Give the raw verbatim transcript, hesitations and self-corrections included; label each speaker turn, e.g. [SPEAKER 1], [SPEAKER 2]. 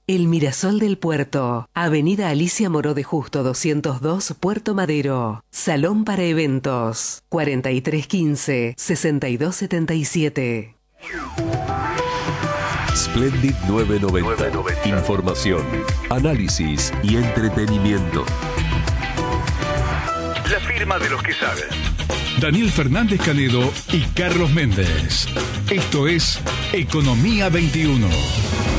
[SPEAKER 1] El Mirasol del Puerto, Avenida Alicia Moró de Justo doscientos dos, Puerto Madero. Salón para eventos, cuarenta y tres quince, sesenta y dos setenta y siete.
[SPEAKER 2] Splendid novecientos noventa. Información, análisis y entretenimiento.
[SPEAKER 3] La firma de los que saben.
[SPEAKER 4] Daniel Fernández Canedo y Carlos Méndez. Esto es Economía veintiuno.